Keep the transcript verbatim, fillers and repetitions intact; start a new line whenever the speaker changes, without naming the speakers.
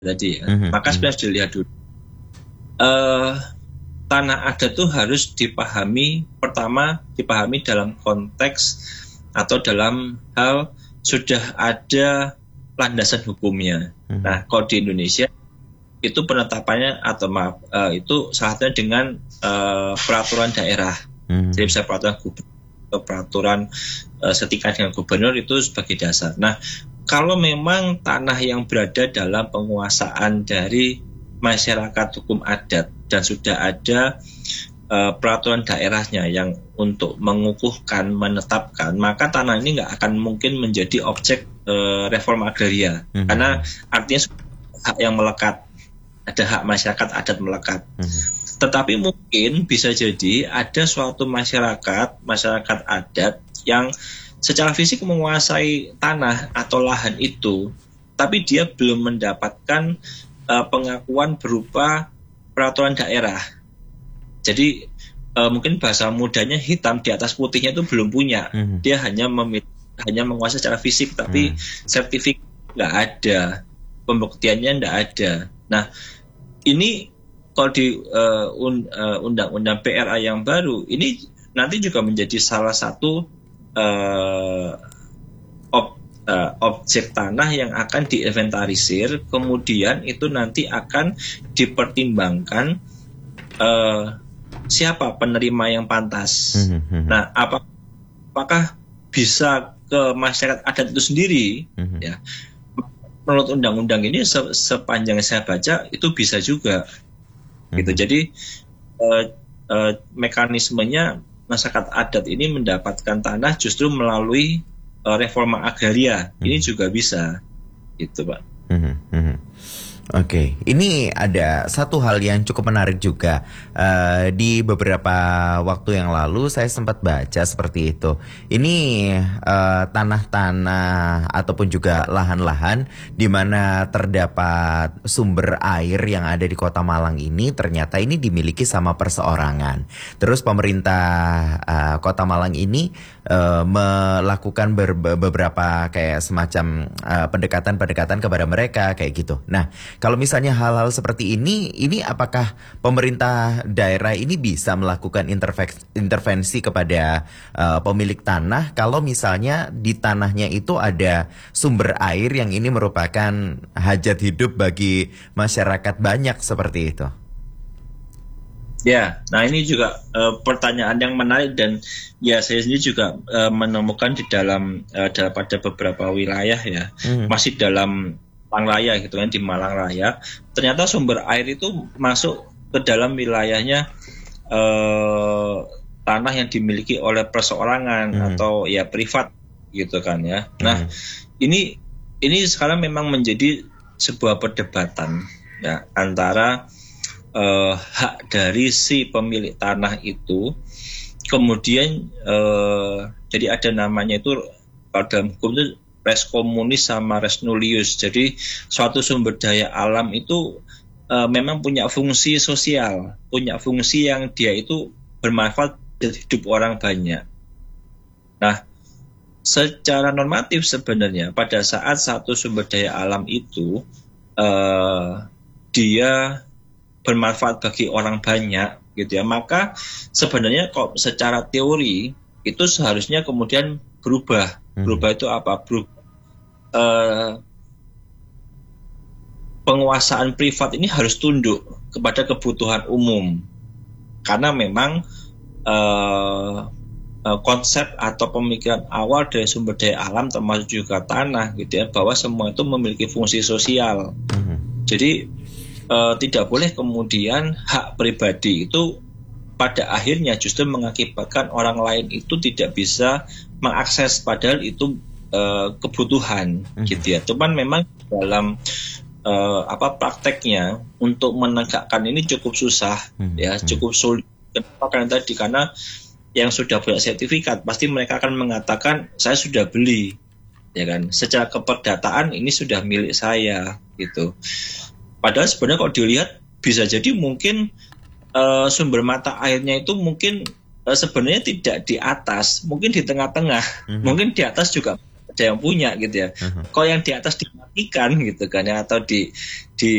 tadi ya.
Mhm,
Maka
mhm.
sebenarnya harus dilihat dulu. Eh, tanah adat itu harus dipahami, pertama dipahami dalam konteks atau dalam hal sudah ada landasan hukumnya.
Mhm.
Nah, kalau di Indonesia itu penetapannya atau maaf eh, itu salah satunya dengan eh, peraturan daerah.
Mhm.
Jadi bisa peraturan gubernur atau peraturan eh, setingkat dengan gubernur itu sebagai dasar. Nah, kalau memang tanah yang berada dalam penguasaan dari masyarakat hukum adat dan sudah ada uh, peraturan daerahnya yang untuk mengukuhkan, menetapkan, maka tanah ini nggak akan mungkin menjadi objek uh, reforma agraria.
Mhm.
Karena artinya hak yang melekat, ada hak masyarakat adat melekat.
Mhm.
Tetapi mungkin bisa jadi ada suatu masyarakat, masyarakat adat yang secara fisik menguasai tanah atau lahan itu, tapi dia belum mendapatkan uh, pengakuan berupa peraturan daerah. Jadi uh, mungkin bahasa mudanya hitam di atas putihnya itu belum punya.
Mhm.
Dia hanya memiliki, hanya menguasai secara fisik, tapi
Mhm.
sertifikat nggak ada, pembuktiannya nggak ada. Nah, ini kalau di uh, un, uh, undang-undang P R A yang baru, ini nanti juga menjadi salah satu uh, ob, uh, objek tanah yang akan diinventarisir, kemudian itu nanti akan dipertimbangkan uh, siapa penerima yang pantas.
Mhm.
Nah, apa, apakah bisa ke masyarakat adat itu sendiri?
Mhm.
Ya, menurut undang-undang ini se- sepanjang saya baca itu bisa juga. Gitu.
Mhm.
Jadi uh, uh, mekanismenya masyarakat adat ini mendapatkan tanah justru melalui uh, reforma agraria.
Hmm.
Ini juga bisa, gitu Pak.
Mhm, mhm. Oke, ini ada satu hal yang cukup menarik juga. Uh, di beberapa waktu yang lalu saya sempat baca seperti itu. Ini uh, tanah-tanah ataupun juga lahan-lahan di mana terdapat sumber air yang ada di Kota Malang ini ternyata ini dimiliki sama perseorangan. Terus pemerintah uh, Kota Malang ini uh, melakukan ber- beberapa kayak semacam uh, pendekatan-pendekatan kepada mereka kayak gitu. Nah, kalau misalnya hal-hal seperti ini, ini apakah pemerintah daerah ini bisa melakukan interve- intervensi kepada uh, pemilik tanah kalau misalnya di tanahnya itu ada sumber air yang ini merupakan hajat hidup bagi masyarakat banyak seperti itu?
Ya, nah ini juga uh, pertanyaan yang menarik dan ya saya sendiri juga uh, menemukan di dalam uh, pada beberapa wilayah ya,
Hmm.
masih dalam Malang Raya gitu kan, di Malang Raya ternyata sumber air itu masuk ke dalam wilayahnya eh, tanah yang dimiliki oleh perseorangan
Hmm.
atau ya privat gitu kan ya. Nah,
Hmm.
ini ini sekarang memang menjadi sebuah perdebatan ya antara eh, hak dari si pemilik tanah itu, kemudian eh, jadi ada namanya itu kalau dalam hukum itu res communis sama res nullius. Jadi suatu sumber daya alam itu uh, memang punya fungsi sosial, punya fungsi yang dia itu bermanfaat untuk hidup orang banyak. Nah, secara normatif sebenarnya pada saat satu sumber daya alam itu uh, dia bermanfaat bagi orang banyak gitu ya, maka sebenarnya kok secara teori itu seharusnya kemudian berubah. Berubah itu apa? Berubah, uh, penguasaan privat ini harus tunduk kepada kebutuhan umum, karena memang uh, uh, konsep atau pemikiran awal dari sumber daya alam termasuk juga tanah gitu ya, bahwa semua itu memiliki fungsi sosial.
Hmm.
Jadi uh, tidak boleh kemudian hak pribadi itu pada akhirnya justru mengakibatkan orang lain itu tidak bisa mengakses padahal itu uh, kebutuhan
Hmm.
gitu ya. Cuman memang dalam uh, apa prakteknya untuk menegakkan ini cukup susah
Hmm.
ya, cukup sulit. Kenapa? Karena tadi karena yang sudah punya sertifikat pasti mereka akan mengatakan saya sudah beli, ya kan? Secara keperdataan ini sudah milik saya gitu. Padahal sebenarnya kalau dilihat bisa jadi mungkin Uh, sumber mata airnya itu mungkin uh, sebenarnya tidak di atas, mungkin di tengah-tengah,
Mm-hmm.
mungkin di atas juga ada yang punya gitu ya.
Mm-hmm.
Kalau yang di atas dimatikan gitu kan ya, atau di di